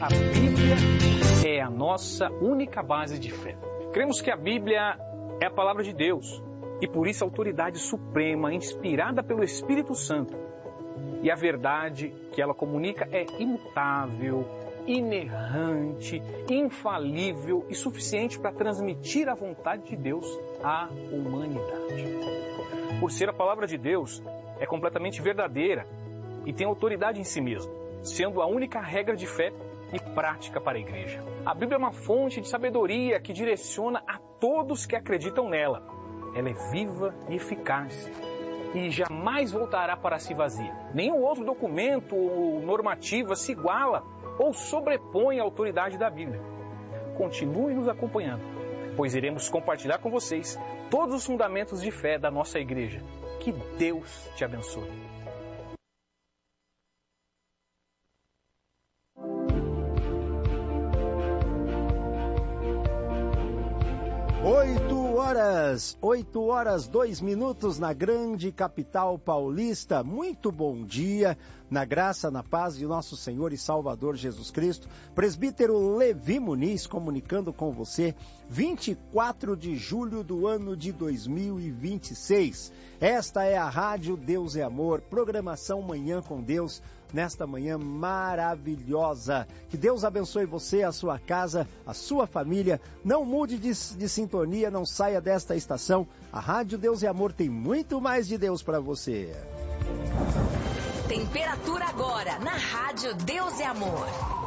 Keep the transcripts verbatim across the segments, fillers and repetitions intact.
A Bíblia é a nossa única base de fé. Cremos que a Bíblia é a palavra de Deus e por isso a autoridade suprema, inspirada pelo Espírito Santo. E a verdade que ela comunica é imutável, inerrante, infalível e suficiente para transmitir a vontade de Deus à humanidade. Por ser a palavra de Deus, é completamente verdadeira e tem autoridade em si mesma, sendo a única regra de fé e prática para a igreja. A Bíblia é uma fonte de sabedoria que direciona a todos que acreditam nela. Ela é viva e eficaz e jamais voltará para si vazia. Nenhum outro documento ou normativa se iguala ou sobrepõe a autoridade da Bíblia. Continue nos acompanhando, pois iremos compartilhar com vocês todos os fundamentos de fé da nossa igreja. Que Deus te abençoe. Oito horas, oito horas, dois minutos na grande capital paulista. Muito bom dia, na graça, na paz de nosso Senhor e Salvador Jesus Cristo. Presbítero Levi Muniz comunicando com você, vinte e quatro de julho do ano de dois mil e vinte e seis. Esta é a Rádio Deus é Amor, programação Manhã com Deus, nesta manhã maravilhosa. Que Deus abençoe você, a sua casa, a sua família. Não mude de, de sintonia, não saia desta estação. A Rádio Deus é Amor tem muito mais de Deus para você. Temperatura agora na Rádio Deus é Amor.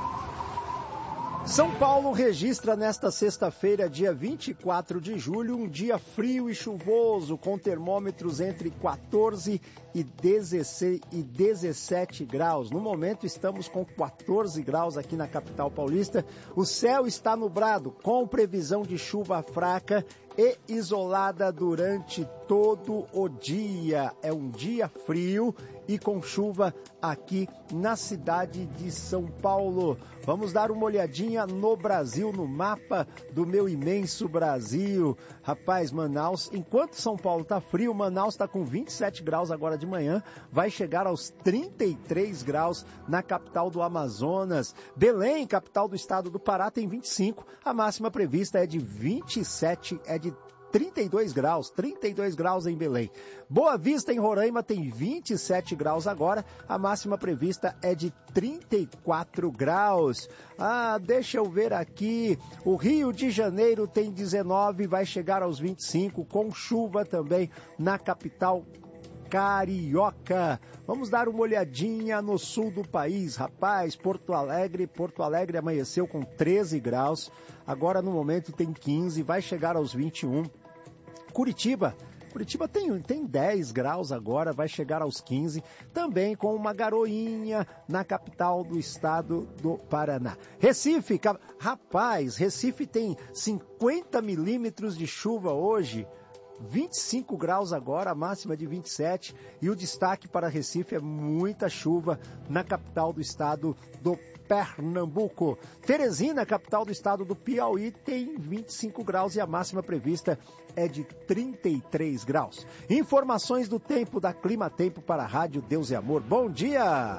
São Paulo registra nesta sexta-feira, dia vinte e quatro de julho, um dia frio e chuvoso, com termômetros entre quatorze e dezessete graus. No momento estamos com quatorze graus aqui na capital paulista. O céu está nublado, com previsão de chuva fraca e isolada durante todo o dia. É um dia frio e com chuva aqui na cidade de São Paulo. Vamos dar uma olhadinha no Brasil, no mapa do meu imenso Brasil. Rapaz, Manaus, enquanto São Paulo está frio, Manaus está com vinte e sete graus agora de manhã, vai chegar aos trinta e três graus na capital do Amazonas. Belém, capital do estado do Pará, tem vinte e cinco, a máxima prevista é de vinte e sete, é de trinta e dois graus, trinta e dois graus em Belém. Boa Vista, em Roraima, tem vinte e sete graus agora, a máxima prevista é de trinta e quatro graus. Ah, deixa eu ver aqui, o Rio de Janeiro tem dezenove, vai chegar aos vinte e cinco, com chuva também na capital carioca. Vamos dar uma olhadinha no sul do país, rapaz. Porto Alegre, Porto Alegre amanheceu com treze graus, agora no momento tem quinze, vai chegar aos vinte e um. Curitiba, Curitiba tem, tem dez graus agora, vai chegar aos quinze, também com uma garoinha na capital do estado do Paraná. Recife, rapaz, Recife tem cinquenta milímetros de chuva hoje, vinte e cinco graus agora, a máxima de vinte e sete, e o destaque para Recife é muita chuva na capital do estado do Pernambuco. Teresina, capital do estado do Piauí, tem vinte e cinco graus e a máxima prevista é de trinta e três graus. Informações do tempo da Clima Tempo para a Rádio Deus é Amor. Bom dia!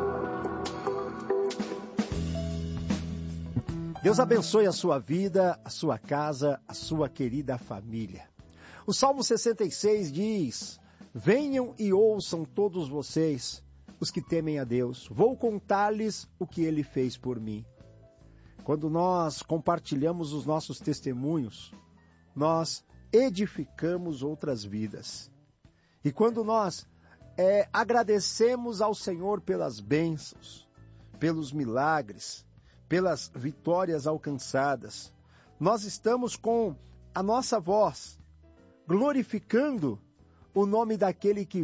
Deus abençoe a sua vida, a sua casa, a sua querida família. O Salmo sessenta e seis diz: venham e ouçam todos vocês, os que temem a Deus, vou contar-lhes o que Ele fez por mim. Quando nós compartilhamos os nossos testemunhos, nós edificamos outras vidas. E quando nós é, agradecemos ao Senhor pelas bênçãos, pelos milagres, pelas vitórias alcançadas, nós estamos com a nossa voz glorificando o nome daquele que